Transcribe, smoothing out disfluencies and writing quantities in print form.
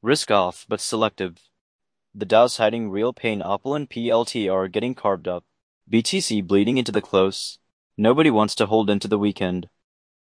Risk off, but selective. The Dow's hiding real pain. Opal and PLT are getting carved up. BTC bleeding into the close. Nobody wants to hold into the weekend.